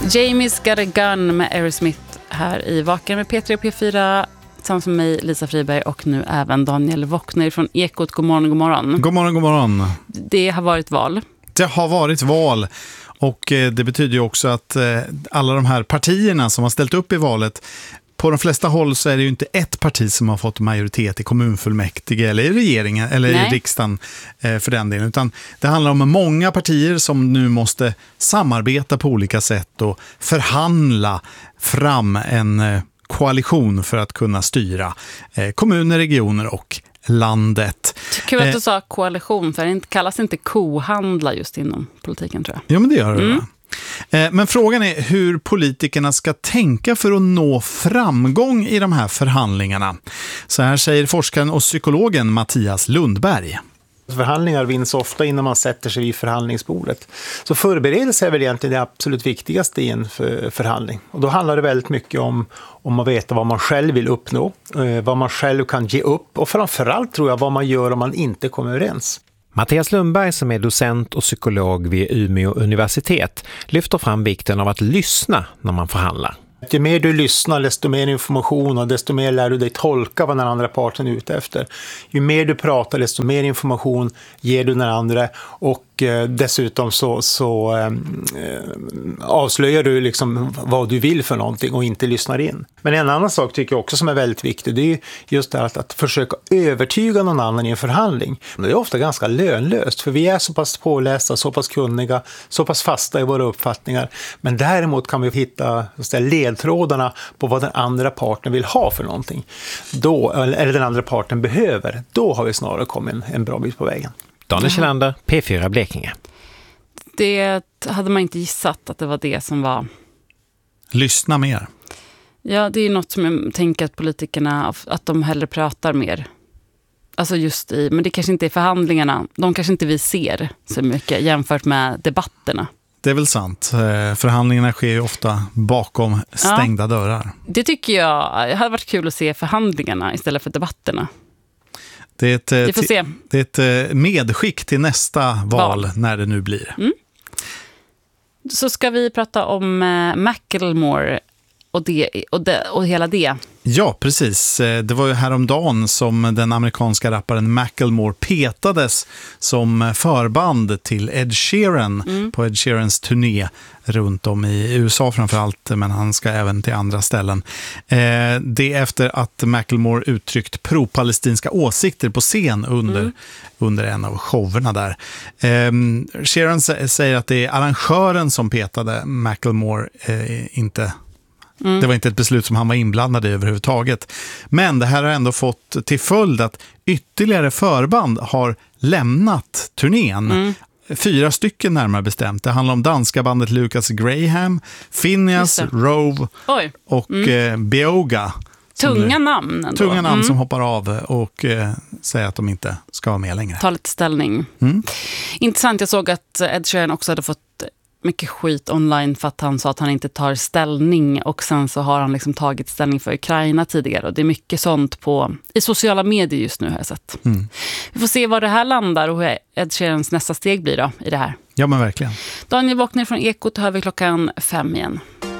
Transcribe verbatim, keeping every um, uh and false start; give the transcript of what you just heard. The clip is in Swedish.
Jamie's Got a Gun med Aerosmith här i Vaken med P tre och P fyra tillsammans med mig, Lisa Friberg, och nu även Daniel Wockner från Ekot. God morgon, god morgon. God morgon, god morgon. Det har varit val. Det har varit val och det betyder ju också att alla de här partierna som har ställt upp i valet, på de flesta håll så är det ju inte ett parti som har fått majoritet i kommunfullmäktige eller i regeringen eller Nej. i riksdagen för den delen, utan det handlar om många partier som nu måste samarbeta på olika sätt och förhandla fram en koalition för att kunna styra kommuner, regioner och landet. Kul att du sa koalition, för det kallas inte kohandla just inom politiken, tror jag. Ja, men det gör det. Mm. Va? Men frågan är hur politikerna ska tänka för att nå framgång i de här förhandlingarna. Så här säger forskaren och psykologen Mattias Lundberg. Förhandlingar vinns ofta innan man sätter sig vid förhandlingsbordet. Så förberedelse är väl egentligen det absolut viktigaste i en förhandling. Och då handlar det väldigt mycket om, om att veta vad man själv vill uppnå, vad man själv kan ge upp och framförallt tror jag vad man gör om man inte kommer överens. Mattias Lundberg, som är docent och psykolog vid Umeå universitet, lyfter fram vikten av att lyssna när man förhandlar. Ju mer du lyssnar, desto mer information och desto mer lär du dig tolka vad den andra parten är ute efter. Ju mer du pratar, desto mer information ger du den andra och eh, dessutom så, så eh, avslöjar du liksom vad du vill för någonting och inte lyssnar in. Men en annan sak tycker jag också som är väldigt viktig, det är just det att, att försöka övertyga någon annan i en förhandling. Det är ofta ganska lönlöst för vi är så pass pålästa, så pass kunniga, så pass fasta i våra uppfattningar. Men däremot kan vi hitta så att säga, ledtrådarna på vad den andra parten vill ha för någonting. Då, eller den andra parten behöver. Då har vi snarare kommit en, en bra bit på vägen. Daniel Kjellander, P fyra Blekinge. Det hade man inte gissat att det var det som var... Lyssna mer. Ja, det är något som jag tänker att politikerna, att de hellre pratar mer. Alltså just i, men det kanske inte är förhandlingarna. De kanske inte vi ser så mycket jämfört med debatterna. Det är väl sant. Förhandlingarna sker ju ofta bakom stängda ja, dörrar. Det tycker jag. Det hade varit kul att se förhandlingarna istället för debatterna. Det är ett, Vi får se. Det är ett medskick till nästa val, val. när det nu blir. Mm. Så ska vi prata om Macklemore och, det, och, det, och hela det. Ja, precis. Det var ju häromdagen som den amerikanska rapparen Macklemore petades som förband till Ed Sheeran mm. på Ed Sheerans turné runt om i U S A framförallt, men han ska även till andra ställen. Eh, det efter att Macklemore uttryckt pro-palestinska åsikter på scen under, mm. under en av showerna där. Eh, Sheeran säger att det är arrangören som petade Macklemore, eh, inte... Mm. Det var inte ett beslut som han var inblandad i överhuvudtaget. Men det här har ändå fått till följd att ytterligare förband har lämnat turnén. Mm. Fyra stycken närmare bestämt. Det handlar om danska bandet Lucas Graham, Phineas, Rove Oj. och mm. eh, Beoga. Tunga namn ändå. Tunga namn mm. som hoppar av och eh, säger att de inte ska vara med längre. Ta lite ställning. Mm. Intressant, jag såg att Ed Sheeran också hade fått mycket skit online för att han sa att han inte tar ställning och sen så har han liksom tagit ställning för Ukraina tidigare och det är mycket sånt på i sociala medier just nu har jag sett. Mm. Vi får se var det här landar och hur Ed Sheerans nästa steg blir då i det här. Ja men verkligen. Daniel Wockner från Ekot hör vi klockan fem igen.